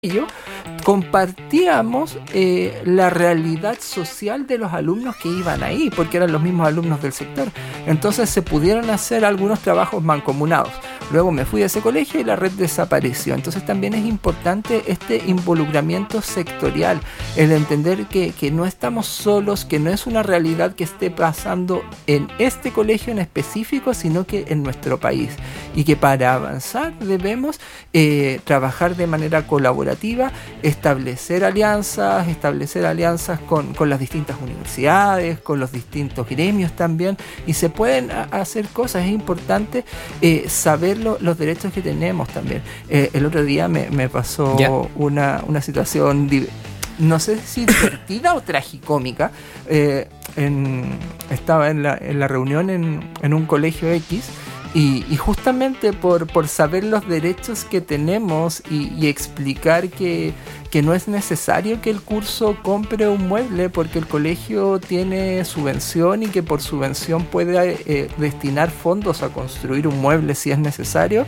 ello, compartíamos la realidad social de los alumnos que iban ahí, porque eran los mismos alumnos del sector. Entonces se pudieron hacer algunos trabajos mancomunados. Luego me fui de ese colegio y la red desapareció. Entonces también es importante este involucramiento sectorial, el entender que no estamos solos, que no es una realidad que esté pasando en este colegio en específico, sino que en nuestro país. Y que para avanzar debemos trabajar de manera colaborativa, establecer alianzas con las distintas universidades, con los distintos gremios también, y se pueden hacer cosas. Es importante saber los derechos que tenemos también. El otro día me pasó una situación, no sé si divertida o tragicómica. Estaba en la reunión en un colegio X. Y justamente por saber los derechos que tenemos y explicar que no es necesario que el curso compre un mueble porque el colegio tiene subvención y que por subvención puede destinar fondos a construir un mueble si es necesario,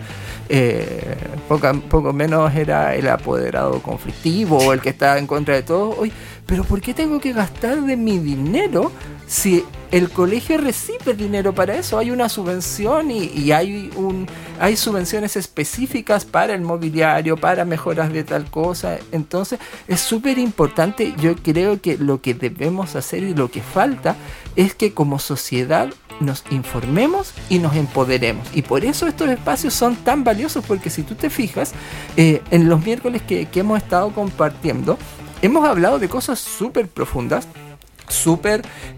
poco menos era el apoderado conflictivo o el que está en contra de todo. Oye, pero ¿por qué tengo que gastar de mi dinero si el colegio recibe dinero para eso? Hay una subvención y hay subvenciones específicas para el mobiliario, para mejoras de tal cosa. Entonces es súper importante. Yo creo que lo que debemos hacer y lo que falta es que como sociedad nos informemos y nos empoderemos. Y por eso estos espacios son tan valiosos, porque si tú te fijas, en los miércoles que hemos estado compartiendo, hemos hablado de cosas súper profundas, súper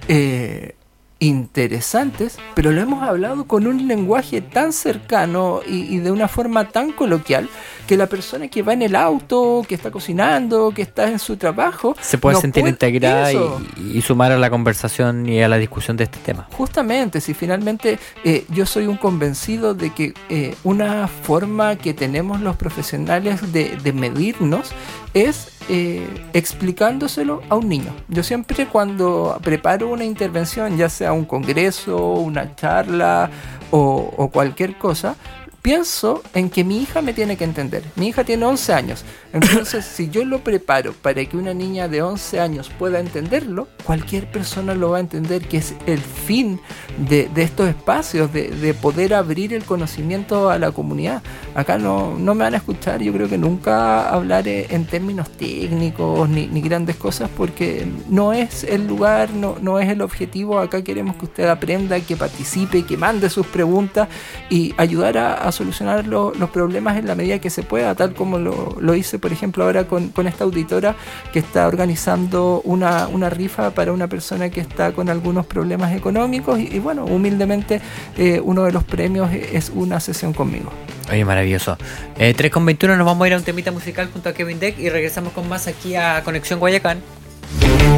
interesantes, pero lo hemos hablado con un lenguaje tan cercano y de una forma tan coloquial que la persona que va en el auto, que está cocinando, que está en su trabajo, se puede sentir integrada y sumar a la conversación y a la discusión de este tema. Justamente, si finalmente yo soy un convencido de que una forma que tenemos los profesionales de medirnos es explicándoselo a un niño. Yo siempre, cuando preparo una intervención, ya sea un congreso, una charla o cualquier cosa, pienso en que mi hija me tiene que entender. Mi hija tiene 11 años. Entonces, si yo lo preparo para que una niña de 11 años pueda entenderlo, cualquier persona lo va a entender, que es el fin de estos espacios, de poder abrir el conocimiento a la comunidad. Acá no me van a escuchar, yo creo que nunca hablaré en términos técnicos ni grandes cosas, porque no es el lugar, no es el objetivo. Acá queremos que usted aprenda, que participe, que mande sus preguntas y ayudar a solucionar los problemas en la medida que se pueda, tal como lo hice, por ejemplo, ahora con esta auditora que está organizando una rifa para una persona que está con algunos problemas económicos y bueno, humildemente uno de los premios es una sesión conmigo. Oye, maravilloso. 3:21, nos vamos a ir a un temita musical junto a Kevin Deck y regresamos con más aquí a Conexión Guayacán.